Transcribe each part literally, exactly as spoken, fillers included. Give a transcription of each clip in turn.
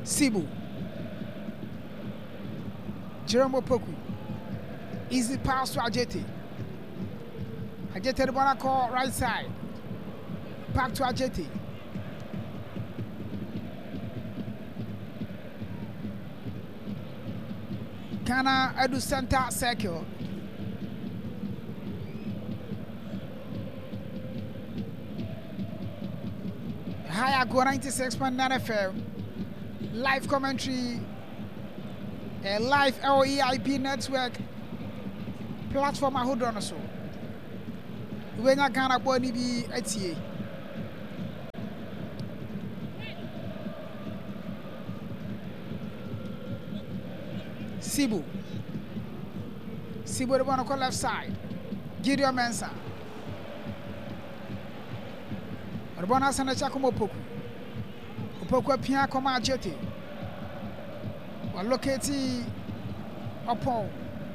Sibu. Jerome Opoku. Easy pass to Ajeti. Ajeti the ball call right side. Back to Ajeti. Ghana Edu Center circle. Higher go ninety-six point nine F M. Live commentary. A live L E I P network platform. I hold on so. When I Ghana boy ni bi etie. Sibu. Sibu the one on left side. Gideon Mensah. The one has an Chakumo Opoku. Opoku Pia Koma Ajeti. Well, located upon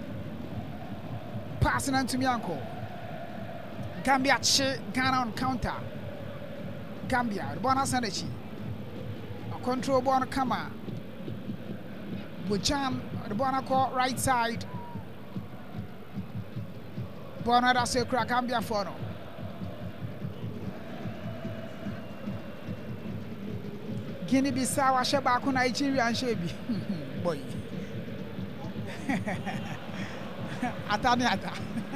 passing on to Mianko. Gambia che Ghana on counter. Gambia, the one has an Echi. A control ball Kama. Bujan, the one call right side. Bona da se kra Gambia for no. Guinea Bissau ahye ba ko Nigeria ahye bi. Boy. Atani ata.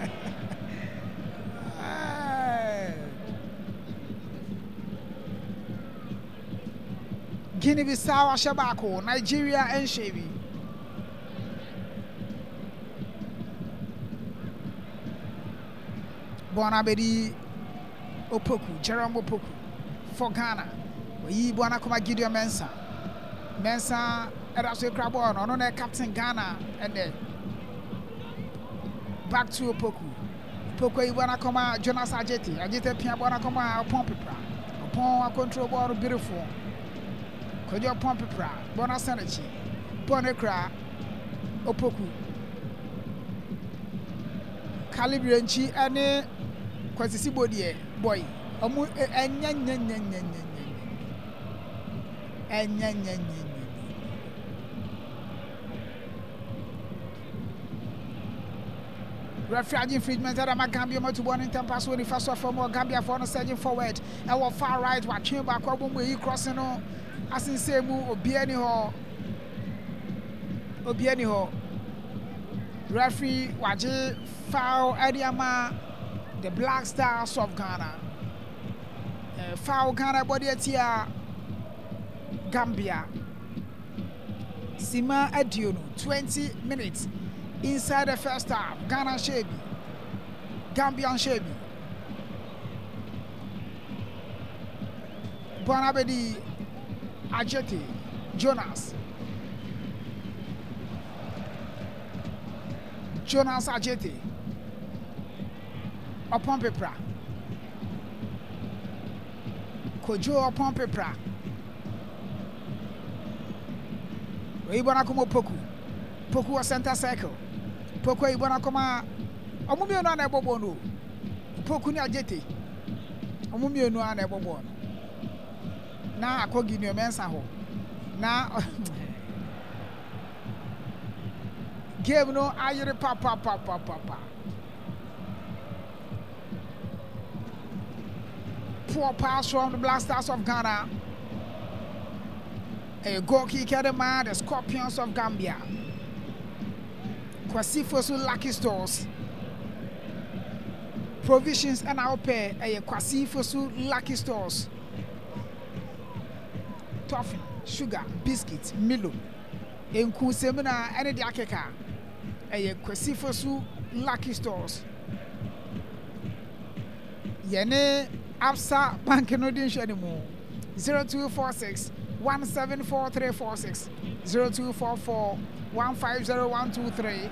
Guinea Bissau ahye ba ko Nigeria ahye bi. Bona bedi Opoku, Jerome Opoku for Ghana. We Bona Koma Gideon Mensah. Mensah era so crabon on no captain Ghana and then back to Opoku. Opoku Ibona Koma Jonas Ajeti. Ajeti Pia Bona Koma upon Pipra. Upon a control ball beautiful. Could you pump Pipra? Bona Senechi. Bonekra Opoku. Calibranchi and Kwasi body boy. Omu enya nya nya nya nya nya. Enya nya nya. Referee infringement at Gambia to one in Tampa so the first of all Gambia for no surging forward. Our far right watching back up when we crossing on as in say mu obiani ho. Obiani ho. Referee waje foul Ediama the Black Stars of Ghana. Uh, foul Ghana body here Gambia. Sima Adiono twenty minutes inside the first half. Ghana Shebi. Gambian Shebi. Bonabedi Ajeti Jonas. Jonas Ajeti. Upon Pepra. Kojo upon Pepra. Ibona Kumo Poku. Poku a center circle. Poku Ibona Koma. Omumio no na ebobo no. Poku ni Ajeti. Omumio no na ebobo no. Na akogi ni Mensah ho. Na game no ayere papa papa papa. Poor pass from the Black Stars of Ghana. A goal kick at the man, the Scorpions of Gambia. Kwasi Fosu Lucky Stores. Provisions and our pay a Kwasi Fosu Lucky Stores. Toffee, sugar, biscuits, Milo. In Kunsemina and the Akeka. A Kwasi Fosu Lucky Stores. Yene Absa Bank no anymore. zero two four six one seven four three four six zero two four four one five zero one two three.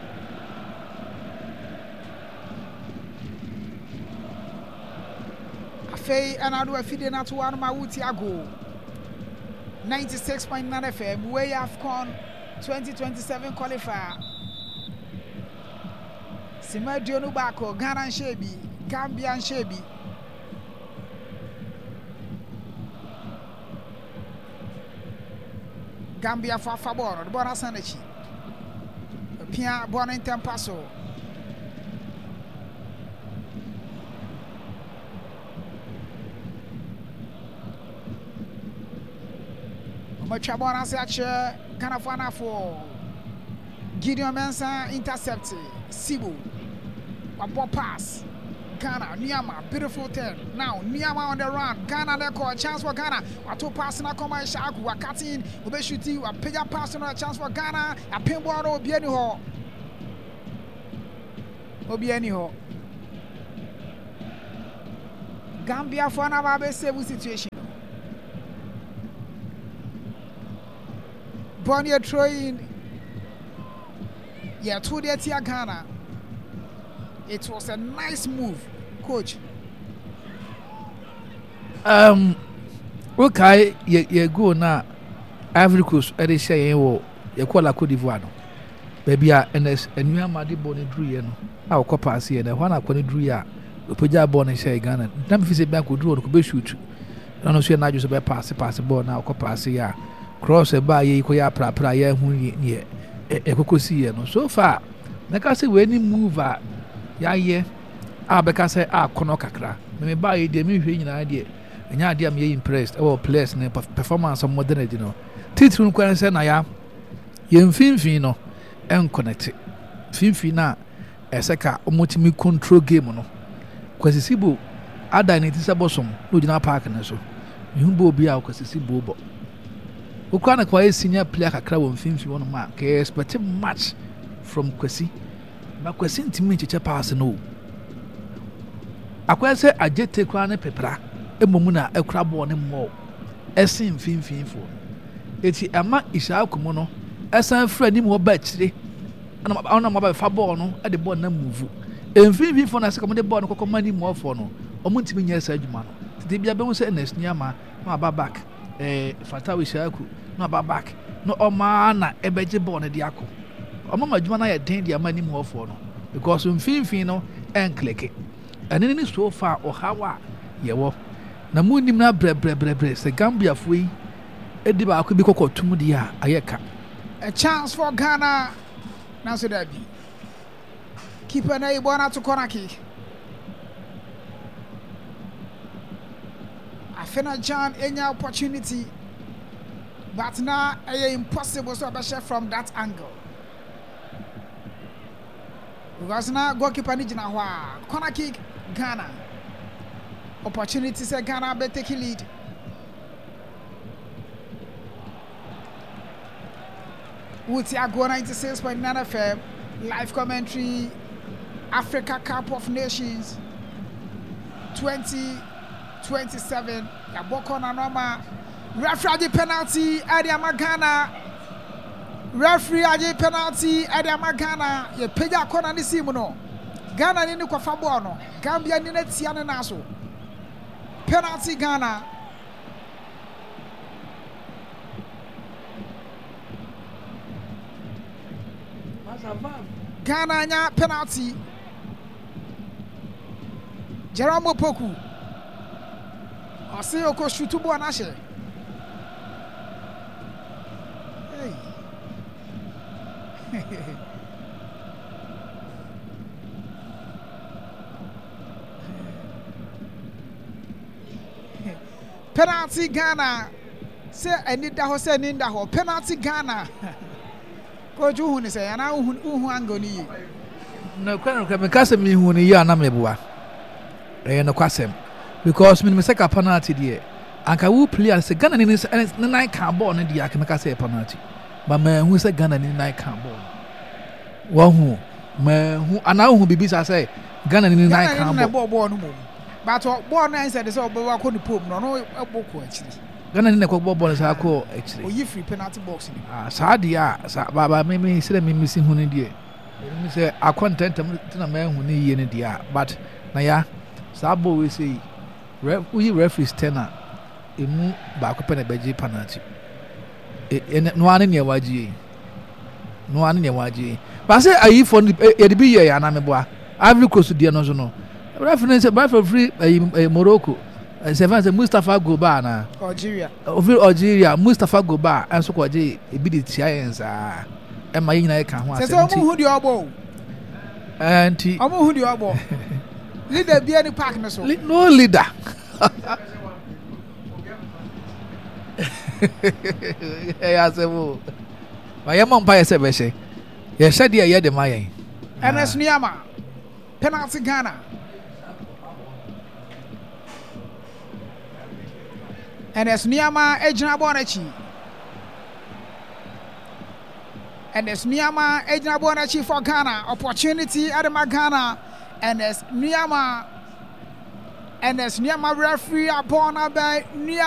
Afei anadu afide na to one ma wuti ago ninety-six point nine F M way AFCON twenty twenty-seven qualifier. Sima Dionu Bako Ghana Shebi Gambian Shebi. Gambia for Fabon, the Bonasanachi. Pia Bonington Paso. Machabona Sacha, Canafana for Gideon Mensah intercept Sibu. A ball pass. Ghana, Niama, beautiful turn. Now, Niama on the run. Ghana, they call a chance for Ghana. A two pass na come Shaku, a cutting, a shooting, a bigger pass on a chance for Ghana. A pinball or be anyhow. Or be anyhow. Gambia for another stable situation. Bonnie throwing. Yeah, two days here, Ghana. It was a nice move, coach. Um, okay, you you go na Ivory Coast. I say you wo you call la Côte d'Ivoire no. Baby a ns enu amade bone dru ye no. A wo pass ye na hwana akone dru ya. Opoja bone share Ghana. Na me fi se bank dru no ko be shoot. Na no so na adwo so be pass pass ball na wo pass ya. Cross e ba ye ko ya pra pra ya hu ye. E kokosi ye no. So far, na ka say we ni move a ya ye a beka say a kono kakra me ba ye de me hwe nyina de nya de am ye impressed our players ne performance of modern you know titru ko say na ya ye mfinfin no en connect finfin na eseka omotimi control game no kwasisibo ada ni tisa bosom no gina park na so me hu bo obi a kwasisibo bo okwa na kwa senior player kakra wo mfinfin wono ma ke expect much from kwasi ma kwasi ntimi cheche pass no akwa se agete kwa ne pepra emomu na ekra bo ne mo esin finfin fo eti ama isha akumo no esan fra ni mo ba kire ana ana mo ba fa ball no e de ball na move emfinfin fo na se komo de ball no kokoma ni mo fo no omu ntimi nya sa adwuma no tete bia be hu se na snia ma na ba back eh fatawi shaku na ba back no o ma na ebeje ball ne de akọ omo madwuma na ye den de ama ni mo fo no because mfinfin no en click and ni so far o hawa ye wo na mu nim na bre bre bre bre se Gambia fo yi edi ba akọ bi kokotum de a ayeka a chance for Ghana now so that be keeper na ibona to corner kick Afena John any opportunity but now it's impossible to so share from that angle because now goalkeeper ni jina hwa corner kick Ghana opportunity say Ghana be take lead Wuti Agua ninety-six point nine F M live commentary Africa Cup of Nations twenty twenty-seven Yaboko na norma referee penalty Adiama Ghana referee aje penalty Adiama Ghana ye peja kona ni simu no Ghana ni ni kwa fa ball no Gambia ni na tia ne na so penalty Ghana Ghana nya penalty Jerome Poku Ose oko shoot bo na she hey penalty Ghana say anida ho say ninda ho penalty Ghana ko ju hu ni say ana hu hu angoni no kwano ka me kase mi hu ni ya na meboa eh no kwasem because me me say ka penalty there anka wu player say Ghana ni ni nine can ball ni dia ka me kase penalty but me hu say Ghana ni nine can ball wo hu me hu ana hu bibi sa say Ghana ni nine can ball ball no mo but ball na say say obo ko ni pom no no ebo ko akiri Ghana ni ko ball ball sa ko akiri o yi free penalty box ni ah sa dia sa baba me me say me misi hu ni die me say akontentam na me hu ni ye ni dia but na ya sa ball we say ref we referee tenor emu ba ko pene beji penalty e no ane ne waji no ane ne waji ba say ayi for e de bi ye ya na me boa Ivory Coast dia no so no referee say by for free Morocco seven say Mustafa Goba na Algeria over Algeria Mustafa Goba enso ko je ebi de tia yen sa e ma yin na e ka ho asem ti se omo hu di obo anti omo hu di obo leader bia ni park no so no leader eh asemo ma ye mon pa ye se be she ye she de ye de ma yen Ernest Niama penalty Ghana Ernest Niama ejina bonachi Ernest Niama ejina bonachi for Ghana opportunity at the Ghana Ernest Niama Ernest Niama referee upon by Niama